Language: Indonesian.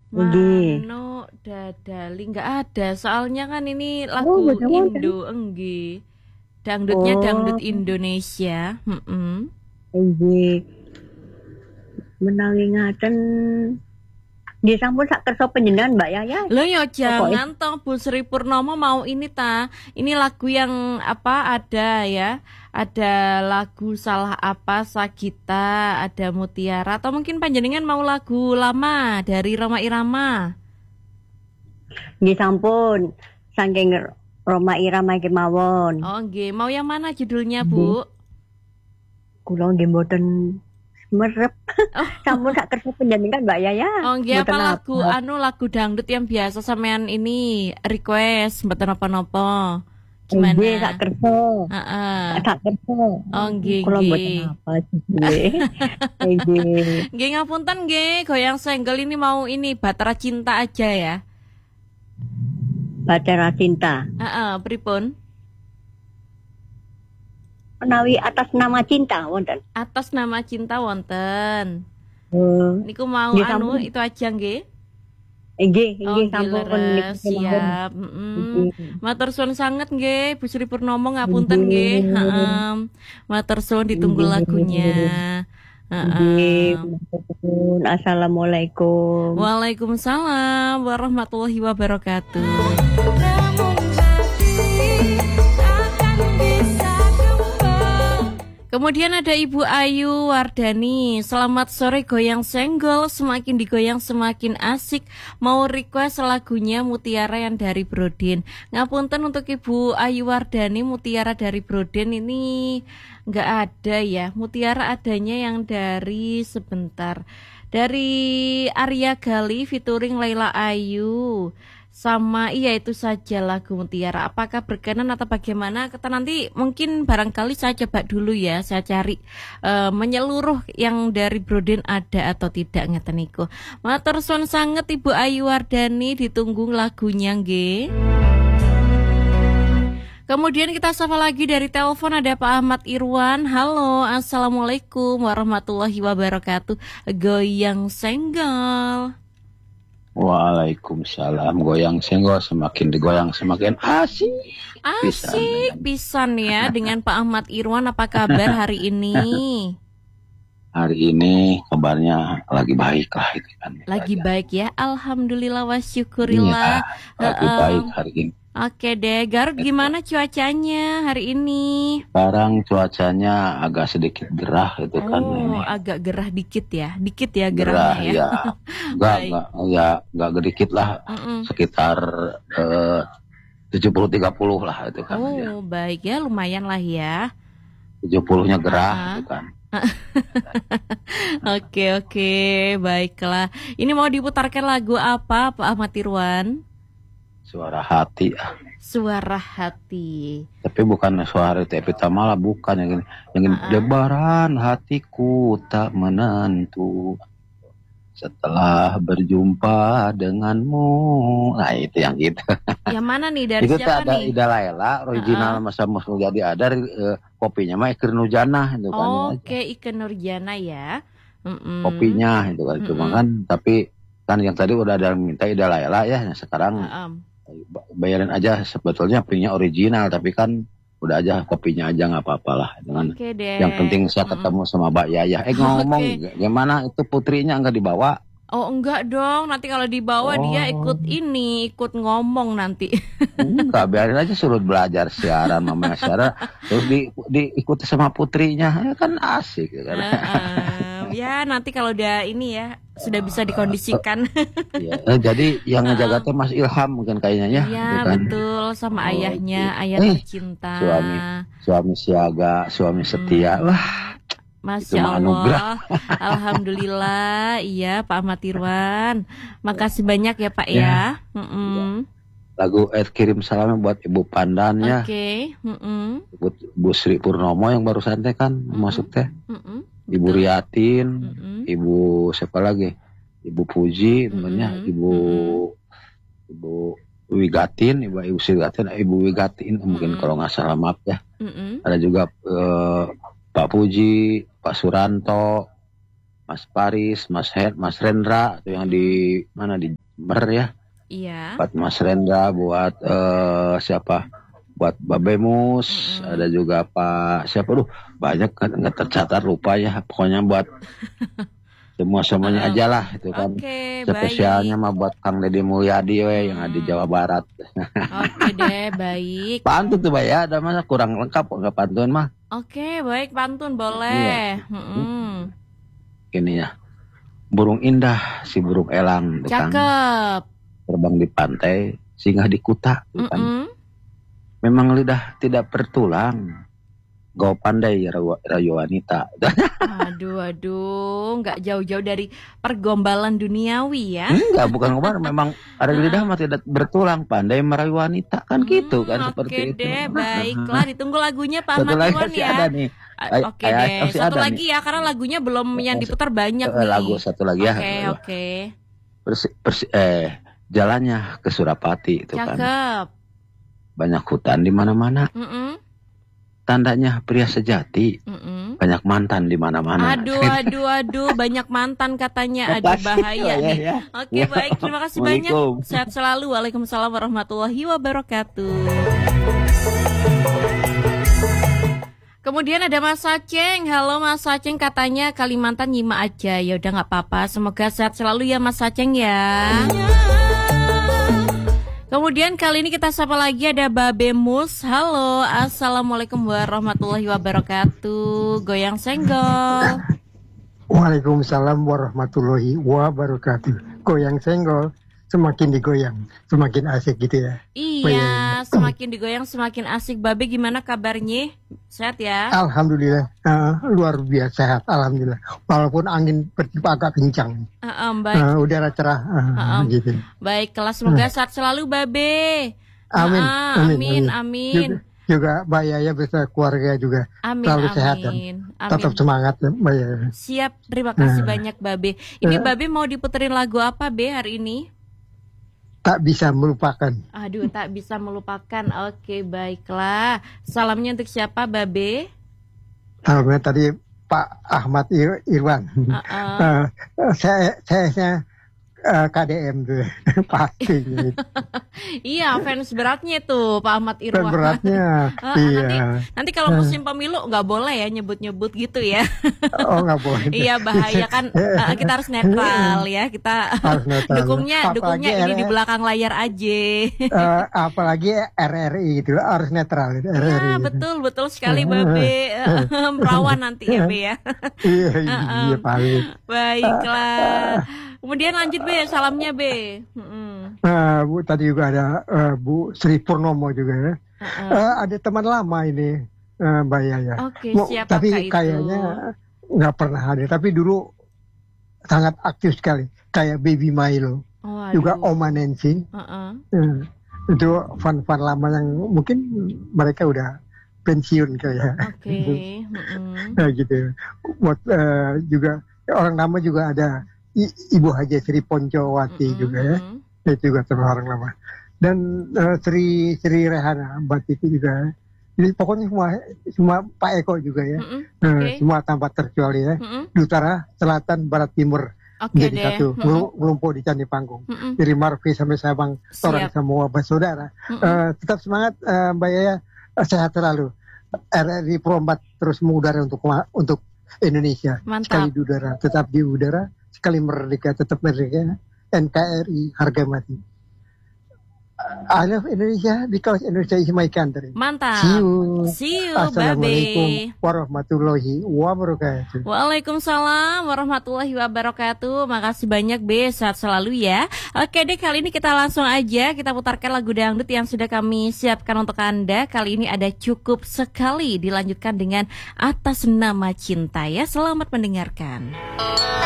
Nggih. Mano Dadali nggak ada. Soalnya kan ini Oh, lagu boten wonten. Indo, enggih. Dangdutnya dangdut Oh, Indonesia. Mm-mm. nggih. Menawi ngaten nggih sampun sak kersa panjenengan Mbak Yaya. Lo ya Pokoke jangan toh Bu Sri Purnomo mau ini ta. Ini lagu yang apa ada ya. Ada lagu Salah Apa Sagita, ada Mutiara atau mungkin panjenengan mau lagu lama dari Roma Irama. nggih sampun saking Roma Irama kemawon. Oh, nggih. Mau yang mana judulnya, Nggih. Bu? Kula nggih mboten merep. Oh, Sampun sak kersa panjenengan Mbak Yaya. oh nggih apa Mboten lagu apa. lagu dangdut yang biasa sampean ini request mboten napa-napa. Nggih sak Gimana? kersa. Heeh. Sak kersa. Oh, nggih Kula mboten nggih. apa judule. Nggih. Nggih ngapunten nggih, goyang senggol ini mau ini Batara Cinta aja ya. Batara Cinta. Heeh, pripun? Menawi atas nama cinta wonten. Atas Nama Cinta wonten. Oh, Niku mau nggih sampun. itu aja nggih. Nggih, Oh, nggih nggih sampun niku leres, kemawon. siap. Nggih. Matur suwun sanget nggih, Bu Sri Purnomo ngapunten nggih. Nggih. Heeh. Matur suwun ditunggu lagunya. Nggih. Heeh. Matur. Assalamualaikum. Waalaikumsalam warahmatullahi wabarakatuh. Kemudian ada Ibu Ayu Wardani. Selamat sore goyang senggol, semakin digoyang semakin asik. Mau request lagunya Mutiara yang dari Brodin. Ngapunten untuk Ibu Ayu Wardani, Mutiara dari Brodin ini nggak ada ya. Mutiara adanya yang dari sebentar. Dari Arya Gali featuring Laila Ayu. Sama iya itu saja lagu Mutiara. Apakah berkenan atau bagaimana? Kita nanti mungkin barangkali saya coba dulu ya. Saya cari menyeluruh yang dari Brodin ada atau tidak ngeten niku. Matur suwun sanget Ibu Ayu Wardani, ditunggu lagunya nggih. Kemudian kita sapa lagi dari telepon ada Pak Ahmad Irwan. Halo, assalamualaikum warahmatullahi wabarakatuh. Goyang senggol. Waalaikumsalam. Goyang senggol, semakin digoyang semakin asik. Asik pisan ya dengan Pak Ahmad Irwan. Apa kabar hari ini? Hari ini kabarnya lagi baik lah itu kan. Lagi Aja. baik ya. Alhamdulillah wa Iya, syukurillah. lagi baik hari ini. Oke deh, Garut gimana cuacanya hari ini? Sekarang cuacanya agak sedikit gerah itu kan ini. Agak gerah dikit ya. Dikit ya Gerah gerahnya ya. ya. Baik. Enggak sedikit lah. Sekitar 70-30 lah itu kan. Ya. Baik ya, lumayan lah ya. 70-nya gerah itu kan. Oke, baiklah. Ini mau diputarkan lagu apa Pak Ahmad Irwan? Suara hati. Suara hati. Tapi bukan suara itu Epitamala, bukan yang ini. Debaran hatiku tak menentu setelah berjumpa denganmu. Nah itu yang gitu. Yang mana nih dari itu siapa ada nih? Ida Laila original masa musuh jadi ada kopinya mah Iker Nurjanah itu kan. Oke, Iker Nurjanah ya. Kopinya itu kan cuma kan tapi kan yang tadi udah ada minta Ida Laila ya. Nah, sekarang bayarin aja sebetulnya punya original tapi kan udah aja kopinya aja nggak apa-apalah dengan yang penting saya ketemu sama Mbak Yaya. Ngomong gimana itu putrinya nggak dibawa? Oh enggak dong, nanti kalau dibawa dia ikut ngomong nanti. Enggak, biarin aja suruh belajar siaran mamanya siaran terus diikuti sama putrinya kan asik kan. Ya nanti kalau udah ini ya sudah bisa dikondisikan. Ya, jadi yang ngejaga teh Mas Ilham mungkin kayaknya ya. Iya kan? Betul sama ayahnya, ayah tercinta. Suami siaga, suami setia. Wah, Masya Allah. Alhamdulillah. Iya Pak Ahmad Irwan. Makasih banyak ya Pak ya. Lagu kirim salam buat Ibu Pandan ya. Oke. Bu Sri Purnomo yang barusan teh kan masuk teh. Ibu Riatin, Ibu siapa lagi? Ibu Puji, namanya Ibu Wigatin, Ibu Wigatin, Ibu Wigatin mungkin kalau nggak salah maaf ya. Ada juga Pak Puji, Pak Suranto, Mas Paris, Mas Rendra itu yang di mana di Jember ya. Iya. Buat Mas Rendra, buat siapa? Buat Babemus, ada juga Pak siapa banyak nggak tercatat lupa ya. Pokoknya buat semuanya aja lah itu kan. Spesialnya mah buat Kang Deddy Mulyadi yang ada di Jawa Barat. Oke deh, baik. Pantun tuh ya, ada masa kurang lengkap nggak pantun mah. Oke, baik pantun boleh. Ini ya, burung indah si burung elang. Cakep. Terbang di pantai, singgah di kuta. Kan. Memang lidah tidak bertulang. Go pandai rayu wanita. Aduh, nggak jauh-jauh dari pergombalan duniawi ya? Enggak, bukan kemarin. Memang ada lidah mah tidak bertulang, pandai merayu wanita kan gitu kan seperti itu. Oke deh, baiklah. Ditunggu lagunya Pak Ahmad Iwan ya. Ada nih. Oke deh, satu lagi nih. Ya karena lagunya belum yang diputar banyak nih. Lagu satu lagi ya. Oke. Jalannya ke Surapati itu kan. Cakep. Banyak hutan di mana-mana. Tandanya pria sejati. Banyak mantan di mana-mana. Aduh, banyak mantan katanya. Aduh, bahaya nih. Ya. Oke, baik. Terima kasih banyak. Sehat selalu. Waalaikumsalam warahmatullahi wabarakatuh. Kemudian ada Mas Aceng. Halo Mas Aceng, katanya Kalimantan nyimak aja. Ya udah nggak apa-apa. Semoga sehat selalu ya Mas Aceng ya. Kemudian kali ini kita sapa lagi ada Babe Mus. Halo, assalamualaikum warahmatullahi wabarakatuh. Goyang senggol. Waalaikumsalam warahmatullahi wabarakatuh. Goyang senggol, semakin digoyang, semakin asik gitu ya. Iya, semakin digoyang semakin asik. Babe gimana kabarnya? Sehat ya? Alhamdulillah, luar biasa sehat. Alhamdulillah. Walaupun angin bertiup agak kencang. Baik. Udara cerah. Gitu. Baik, kelas semoga sehat selalu Babe. Amin. Juga Mbak Yaya beserta keluarga juga selalu sehat dan tetap semangat Mbak Yaya. Siap, terima kasih banyak Babe. Ini Babe mau diputerin lagu apa Be hari ini? Tak bisa melupakan. Aduh, tak bisa melupakan. Oke, baiklah. Salamnya untuk siapa, Babe? Salamnya tadi Pak Ahmad Irwan. Saya KDM tuh pasti. Iya, fans beratnya tuh Pak Ahmad Irwan. Fans beratnya. Iya. Nanti kalau musim pemilu nggak boleh ya nyebut-nyebut gitu ya. Oh, nggak boleh. Iya, bahaya kan. Kita harus netral ya. Kita harus netral. dukungnya ini di belakang layar aja. Apalagi RRI gitu harus netral. Iya, betul sekali Babe. Perawan nanti ya Be ya. Iya, paling. Baiklah. Kemudian lanjut Be, salamnya Be. Bu tadi juga ada Bu Sri Purnomo juga ya. Ada teman lama ini Mbak Yaya. Oke, siapa tapi kayaknya nggak pernah hadir. Tapi dulu sangat aktif sekali. Kayak Baby Milo, juga Oma Nancy. Itu fan lama yang mungkin mereka udah pensiun kayak. Oke. Gitu. Buat juga orang lama juga ada. Ibu Haja Sri Poncowati juga ya, itu juga terlalu lama. Dan Sri Rehana Mbak Titi juga. Jadi pokoknya semua Pak Eko juga ya, semua tanpa terkecuali ya. Di utara, selatan, barat, timur jadi satu. Ngelumpuk di Candi Panggung. Dari Marfi sampai Sabang, orang semua bersaudara. Tetap semangat Mbak Yaya, sehat selalu. RRI Pro 4 terus mengudara untuk Indonesia. Mantap. Sekali di udara, tetap di udara. Sekali merdeka, tetap merdeka. NKRI, harga mati. I love Indonesia because Indonesia is my country. Mantap. See you, Assalamualaikum warahmatullahi wabarakatuh. Waalaikumsalam warahmatullahi wabarakatuh. Makasih banyak Be, sehat selalu ya. Oke deh, kali ini kita langsung aja kita putarkan lagu dangdut yang sudah kami siapkan untuk Anda. Kali ini ada Cukup Sekali, dilanjutkan dengan Atas Nama Cinta ya. Selamat mendengarkan.